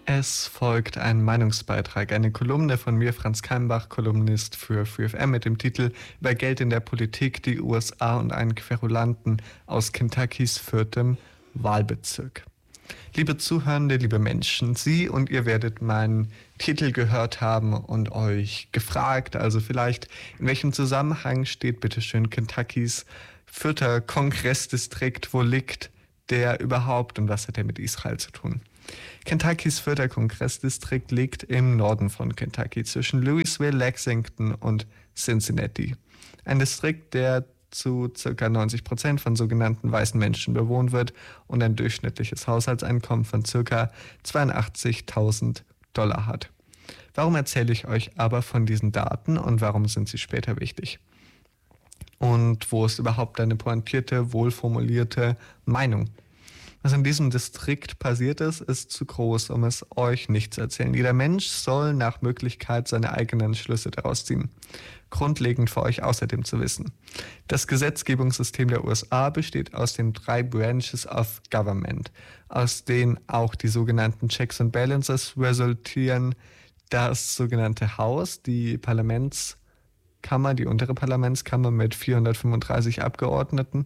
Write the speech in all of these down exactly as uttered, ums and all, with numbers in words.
Es folgt ein Meinungsbeitrag, eine Kolumne von mir, Franz Keimbach, Kolumnist für Free F M mit dem Titel Über Geld in der Politik, die U S A und einen Querulanten aus Kentuckys viertem Wahlbezirk. Liebe Zuhörende, liebe Menschen, Sie und ihr werdet meinen Titel gehört haben und euch gefragt, also vielleicht in welchem Zusammenhang steht bitteschön Kentuckys vierter Kongressdistrikt, wo liegt der überhaupt und was hat er mit Israel zu tun? Kentuckys vierter Kongressdistrikt liegt im Norden von Kentucky zwischen Louisville, Lexington und Cincinnati. Ein Distrikt, der zu ca. neunzig Prozent von sogenannten weißen Menschen bewohnt wird und ein durchschnittliches Haushaltseinkommen von ca. zweiundachtzigtausend Dollar hat. Warum erzähle ich euch aber von diesen Daten und warum sind sie später wichtig? Und wo ist überhaupt eine pointierte, wohlformulierte Meinung? Was in diesem Distrikt passiert ist, ist zu groß, um es euch nicht zu erzählen. Jeder Mensch soll nach Möglichkeit seine eigenen Schlüsse daraus ziehen. Grundlegend für euch außerdem zu wissen. Das Gesetzgebungssystem der U S A besteht aus den drei Branches of Government, aus denen auch die sogenannten Checks and Balances resultieren. Das sogenannte Haus, die Parlamentskammer, die untere Parlamentskammer mit vierhundertfünfunddreißig Abgeordneten,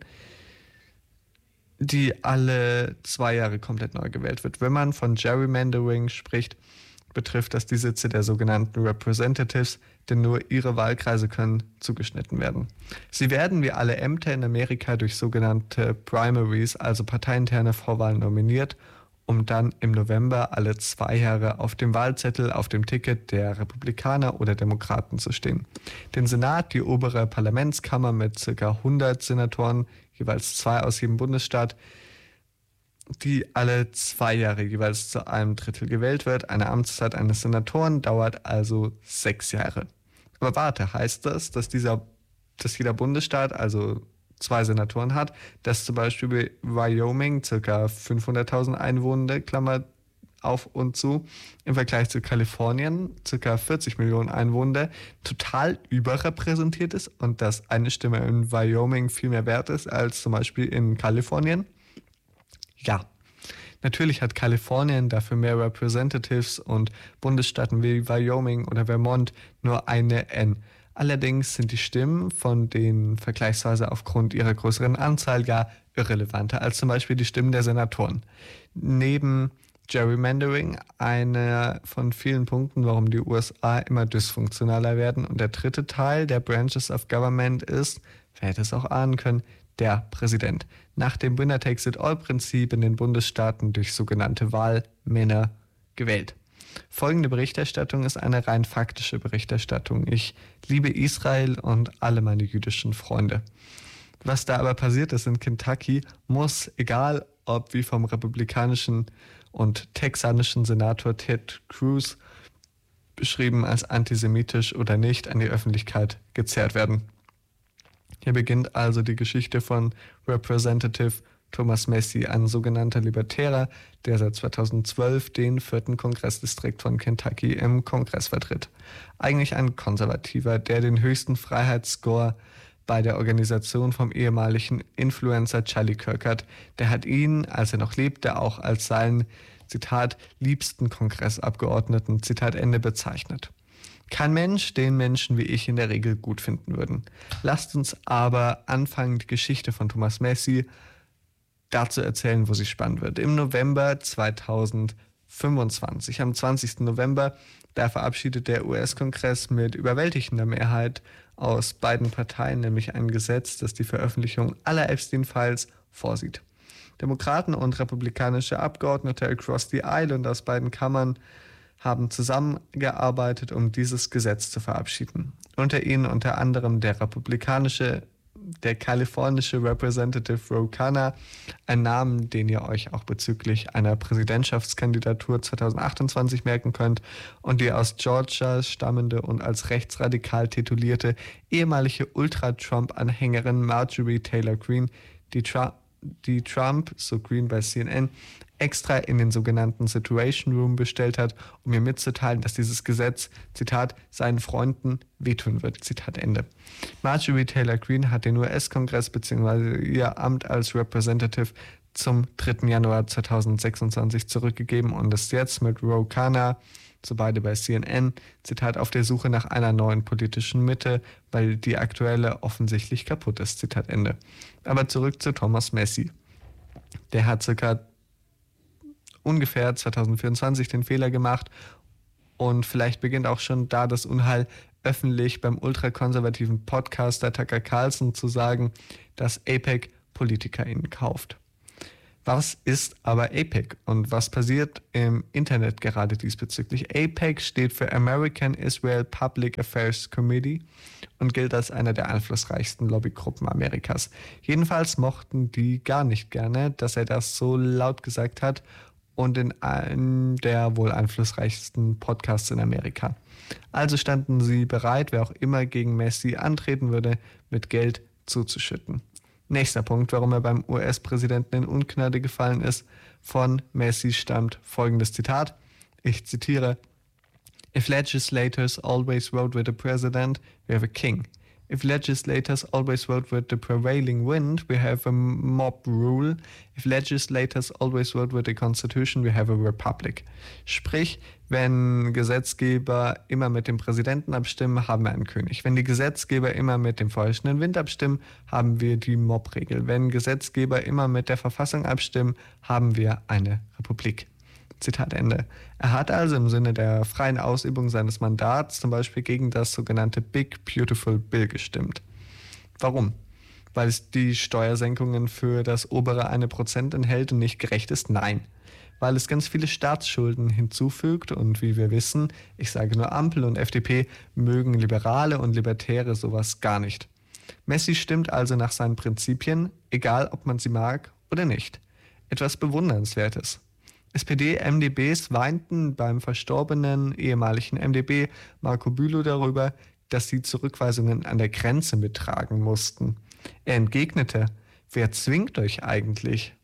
die alle zwei Jahre komplett neu gewählt wird. Wenn man von Gerrymandering spricht, betrifft das die Sitze der sogenannten Representatives, denn nur ihre Wahlkreise können zugeschnitten werden. Sie werden wie alle Ämter in Amerika durch sogenannte Primaries, also parteiinterne Vorwahlen, nominiert, um dann im November alle zwei Jahre auf dem Wahlzettel, auf dem Ticket der Republikaner oder Demokraten zu stehen. Den Senat, die obere Parlamentskammer mit ca. hundert Senatoren, jeweils zwei aus jedem Bundesstaat, die alle zwei Jahre jeweils zu einem Drittel gewählt wird. Eine Amtszeit eines Senatoren dauert also sechs Jahre. Aber warte, heißt das, dass, dieser, dass jeder Bundesstaat also zwei Senatoren hat, dass zum Beispiel Wyoming ca. fünfhunderttausend Einwohner, Klammer auf und zu, im Vergleich zu Kalifornien, ca. vierzig Millionen Einwohner, total überrepräsentiert ist und dass eine Stimme in Wyoming viel mehr wert ist als zum Beispiel in Kalifornien? Ja, natürlich hat Kalifornien dafür mehr Representatives und Bundesstaaten wie Wyoming oder Vermont nur eine N. Allerdings sind die Stimmen von denen vergleichsweise aufgrund ihrer größeren Anzahl gar irrelevanter als zum Beispiel die Stimmen der Senatoren. Neben Gerrymandering einer von vielen Punkten, warum die U S A immer dysfunktionaler werden. Und der dritte Teil der Branches of Government ist, wer hätte es auch ahnen können, der Präsident. Nach dem Winner-Takes-it-all-Prinzip in den Bundesstaaten durch sogenannte Wahlmänner gewählt. Folgende Berichterstattung ist eine rein faktische Berichterstattung. Ich liebe Israel und alle meine jüdischen Freunde. Was da aber passiert ist in Kentucky, muss, egal ob wie vom republikanischen und texanischen Senator Ted Cruz beschrieben als antisemitisch oder nicht, an die Öffentlichkeit gezerrt werden. Hier beginnt also die Geschichte von Representative Thomas Massie, ein sogenannter Libertärer, der seit zweitausendzwölf den vierten Kongressdistrikt von Kentucky im Kongress vertritt. Eigentlich ein Konservativer, der den höchsten Freiheitsscore bei der Organisation vom ehemaligen Influencer Charlie Kirk hat. Der hat ihn, als er noch lebte, auch als seinen, Zitat, liebsten Kongressabgeordneten, Zitat Ende, bezeichnet. Kein Mensch, den Menschen wie ich in der Regel gut finden würden. Lasst uns aber anfangen, die Geschichte von Thomas Massie dazu erzählen, wo sie spannend wird. Im November zweitausendfünfundzwanzig, am zwanzigsten November, da verabschiedet der U S-Kongress mit überwältigender Mehrheit aus beiden Parteien, nämlich ein Gesetz, das die Veröffentlichung aller Epstein-Files vorsieht. Demokraten und republikanische Abgeordnete across the Island aus beiden Kammern haben zusammengearbeitet, um dieses Gesetz zu verabschieden. Unter ihnen unter anderem der republikanische, der kalifornische Representative Ro Khanna, ein Namen, den ihr euch auch bezüglich einer Präsidentschaftskandidatur zweitausendachtundzwanzig merken könnt, und die aus Georgia stammende und als rechtsradikal titulierte ehemalige Ultra-Trump-Anhängerin Marjorie Taylor Greene, die, Trump, die Trump, so Greene bei C N N, extra in den sogenannten Situation Room bestellt hat, um ihr mitzuteilen, dass dieses Gesetz, Zitat, seinen Freunden wehtun wird, Zitat Ende. Marjorie Taylor Greene hat den U S-Kongress bzw. ihr Amt als Representative zum dritten Januar zweitausendsechsundzwanzig zurückgegeben und ist jetzt mit Ro Khanna, so beide bei C N N, Zitat, auf der Suche nach einer neuen politischen Mitte, weil die aktuelle offensichtlich kaputt ist, Zitat Ende. Aber zurück zu Thomas Messi. Der hat circa ungefähr zweitausendvierundzwanzig den Fehler gemacht und vielleicht beginnt auch schon da das Unheil, öffentlich beim ultrakonservativen Podcaster Tucker Carlson zu sagen, dass AIPAC PolitikerInnen kauft. Was ist aber AIPAC und was passiert im Internet gerade diesbezüglich? AIPAC steht für American Israel Public Affairs Committee und gilt als einer der einflussreichsten Lobbygruppen Amerikas. Jedenfalls mochten die gar nicht gerne, dass er das so laut gesagt hat und in einem der wohl einflussreichsten Podcasts in Amerika. Also standen sie bereit, wer auch immer gegen Messi antreten würde, mit Geld zuzuschütten. Nächster Punkt, warum er beim U S-Präsidenten in Ungnade gefallen ist. Von Messi stammt folgendes Zitat. Ich zitiere: If legislators always vote with the president, we have a king. If legislators always vote with the prevailing wind, we have a mob rule. If legislators always vote with the constitution, we have a republic. Sprich, wenn Gesetzgeber immer mit dem Präsidenten abstimmen, haben wir einen König. Wenn die Gesetzgeber immer mit dem vorherrschenden Wind abstimmen, haben wir die Mob-Regel. Wenn Gesetzgeber immer mit der Verfassung abstimmen, haben wir eine Republik. Zitat Ende. Er hat also im Sinne der freien Ausübung seines Mandats zum Beispiel gegen das sogenannte Big Beautiful Bill gestimmt. Warum? Weil es die Steuersenkungen für das obere eine Prozent enthält und nicht gerecht ist? Nein. Weil es ganz viele Staatsschulden hinzufügt und wie wir wissen, ich sage nur Ampel und F D P, mögen Liberale und Libertäre sowas gar nicht. Messi stimmt also nach seinen Prinzipien, egal ob man sie mag oder nicht. Etwas Bewundernswertes. S P D-M D Bs weinten beim verstorbenen ehemaligen M D B Marco Bülow darüber, dass sie Zurückweisungen an der Grenze mittragen mussten. Er entgegnete, wer zwingt euch eigentlich?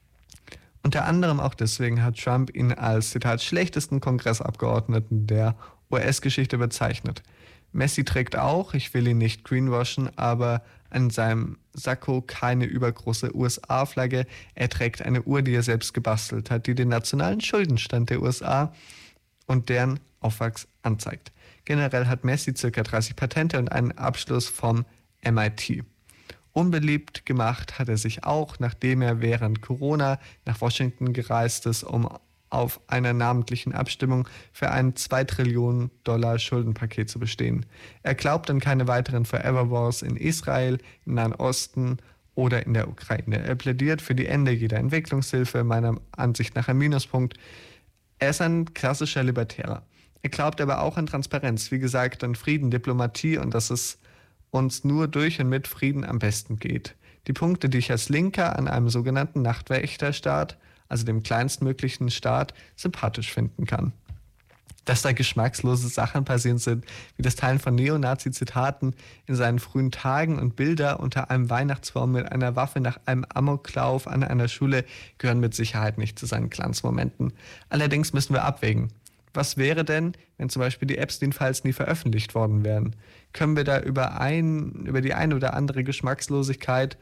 Unter anderem auch deswegen hat Trump ihn als, Zitat, schlechtesten Kongressabgeordneten der U S-Geschichte bezeichnet. Messi trägt auch, ich will ihn nicht greenwashen, aber an seinem Sakko keine übergroße U S A-Flagge. Er trägt eine Uhr, die er selbst gebastelt hat, die den nationalen Schuldenstand der U S A und deren Aufwachs anzeigt. Generell hat Messi ca. dreißig Patente und einen Abschluss vom M I T. Unbeliebt gemacht hat er sich auch, nachdem er während Corona nach Washington gereist ist, um auf einer namentlichen Abstimmung für ein zwei Trillionen Dollar Schuldenpaket zu bestehen. Er glaubt an keine weiteren Forever Wars in Israel, im Nahen Osten oder in der Ukraine. Er plädiert für die Ende jeder Entwicklungshilfe, meiner Ansicht nach ein Minuspunkt. Er ist ein klassischer Libertärer. Er glaubt aber auch an Transparenz, wie gesagt, an Frieden, Diplomatie und dass es uns nur durch und mit Frieden am besten geht. Die Punkte, die ich als Linker an einem sogenannten Nachtwächterstaat, also dem kleinstmöglichen Staat, sympathisch finden kann. Dass da geschmackslose Sachen passiert sind, wie das Teilen von Neonazi-Zitaten in seinen frühen Tagen und Bilder unter einem Weihnachtsbaum mit einer Waffe nach einem Amoklauf an einer Schule, gehören mit Sicherheit nicht zu seinen Glanzmomenten. Allerdings müssen wir abwägen. Was wäre denn, wenn zum Beispiel die Epstein-Files nie veröffentlicht worden wären? Können wir da über, ein, über die eine oder andere Geschmackslosigkeit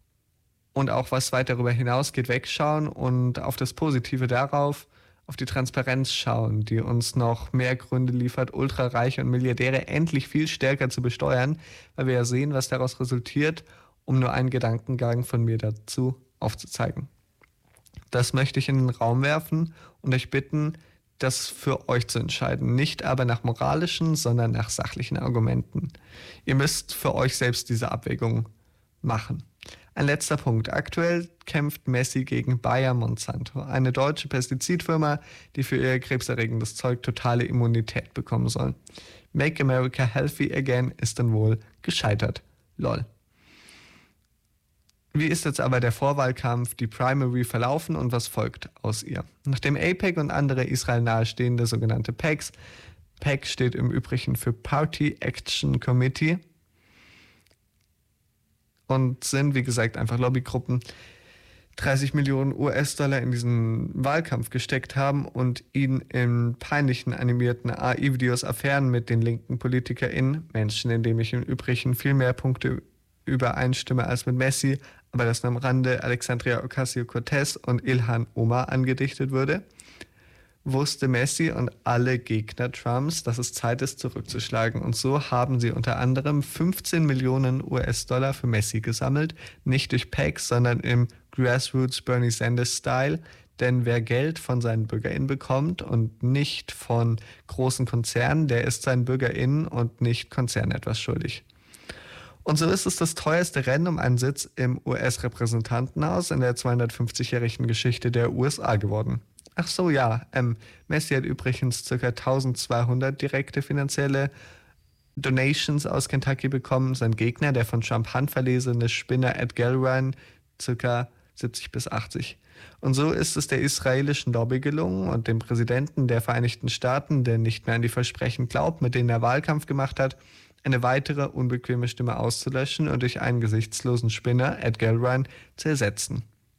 und auch was weit darüber hinausgeht, wegschauen und auf das Positive darauf, auf die Transparenz schauen, die uns noch mehr Gründe liefert, Ultrareiche und Milliardäre endlich viel stärker zu besteuern, weil wir ja sehen, was daraus resultiert, um nur einen Gedankengang von mir dazu aufzuzeigen. Das möchte ich in den Raum werfen und euch bitten, das für euch zu entscheiden. Nicht aber nach moralischen, sondern nach sachlichen Argumenten. Ihr müsst für euch selbst diese Abwägung machen. Ein letzter Punkt. Aktuell kämpft Messi gegen Bayer Monsanto, eine deutsche Pestizidfirma, die für ihr krebserregendes Zeug totale Immunität bekommen soll. Make America Healthy Again ist dann wohl gescheitert. Lol. Wie ist jetzt aber der Vorwahlkampf, die Primary verlaufen und was folgt aus ihr? Nachdem AIPAC und andere Israel nahestehende sogenannte P A Cs, P A C steht im Übrigen für Party Action Committee und sind, wie gesagt, einfach Lobbygruppen, dreißig Millionen U S-Dollar in diesen Wahlkampf gesteckt haben und ihn in peinlichen animierten A I-Videos Affären mit den linken PolitikerInnen, Menschen, in denen ich im Übrigen viel mehr Punkte übereinstimme als mit Messi, aber dass am Rande Alexandria Ocasio-Cortez und Ilhan Omar angedichtet würde, wusste Messi und alle Gegner Trumps, dass es Zeit ist, zurückzuschlagen. Und so haben sie unter anderem fünfzehn Millionen U S-Dollar für Messi gesammelt, nicht durch P A Cs, sondern im Grassroots Bernie Sanders-Style. Denn wer Geld von seinen BürgerInnen bekommt und nicht von großen Konzernen, der ist seinen BürgerInnen und nicht Konzernen etwas schuldig. Und so ist es das teuerste Rennen um einen Sitz im U S-Repräsentantenhaus in der zweihundertfünfzigjährigen Geschichte der U S A geworden. Ach so, ja, ähm, Messi hat übrigens ca. eintausendzweihundert direkte finanzielle Donations aus Kentucky bekommen. Sein Gegner, der von Trump handverlesene Spinner Ed Galbraith, ca. siebzig bis achtzig. Und so ist es der israelischen Lobby gelungen und dem Präsidenten der Vereinigten Staaten, der nicht mehr an die Versprechen glaubt, mit denen er Wahlkampf gemacht hat, eine weitere unbequeme Stimme auszulöschen und durch einen gesichtslosen Spinner, Ed Galbraith, zu ersetzen.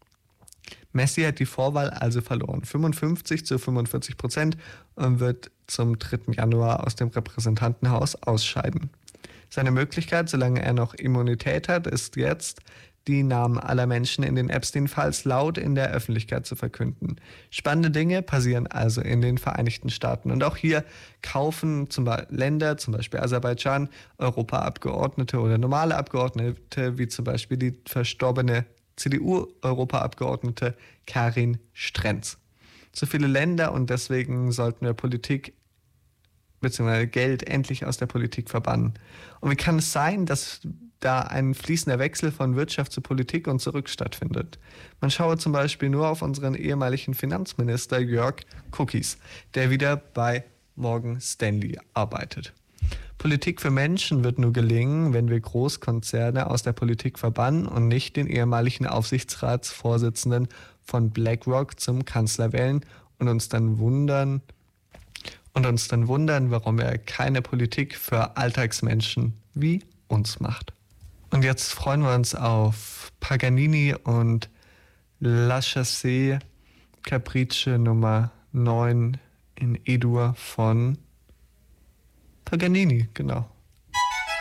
Messi hat die Vorwahl also verloren, fünfundfünfzig zu fünfundvierzig Prozent, und wird zum dritten Januar aus dem Repräsentantenhaus ausscheiden. Seine Möglichkeit, solange er noch Immunität hat, ist jetzt, die Namen aller Menschen in den Epstein-Files laut in der Öffentlichkeit zu verkünden. Spannende Dinge passieren also in den Vereinigten Staaten. Und auch hier kaufen zum Beispiel Länder, zum Beispiel Aserbaidschan, Europaabgeordnete oder normale Abgeordnete, wie zum Beispiel die verstorbene C D U-Europaabgeordnete Karin Strenz. So viele Länder, und deswegen sollten wir Politik bzw. Geld endlich aus der Politik verbannen. Und wie kann es sein, dass da ein fließender Wechsel von Wirtschaft zu Politik und zurück stattfindet? Man schaue zum Beispiel nur auf unseren ehemaligen Finanzminister Jörg Cookies, der wieder bei Morgan Stanley arbeitet. Politik für Menschen wird nur gelingen, wenn wir Großkonzerne aus der Politik verbannen und nicht den ehemaligen Aufsichtsratsvorsitzenden von BlackRock zum Kanzler wählen und uns dann wundern und uns dann wundern, warum er keine Politik für Alltagsmenschen wie uns macht. Und jetzt freuen wir uns auf Paganini und La Chassée Caprice Nummer neun in E-Dur von Paganini, genau.